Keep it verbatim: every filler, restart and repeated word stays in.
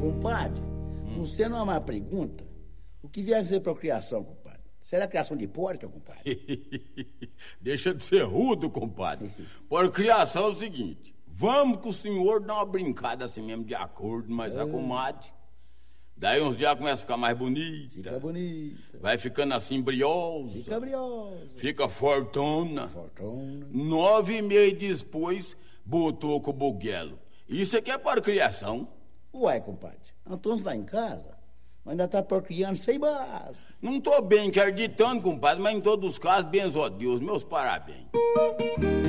Compadre, hum. você não é uma pergunta? O que vier a ser procriação, compadre? Será criação de porca, compadre? Deixa de ser rudo, compadre. Procriação é o seguinte: vamos com o senhor dar uma brincada assim mesmo, de acordo, mas é. a comadre. Daí uns dias começa a ficar mais bonita. Fica bonita. Vai ficando assim briosa. Fica briosa. Fica fortona. Fortona. Nove meses depois, botou com o buguelo. Isso aqui é para criação. Ué, compadre, Antônio está em casa, mas ainda está procriando sem base. Não tô bem acreditando, compadre, mas em todos os casos, benzo a Deus, meus parabéns.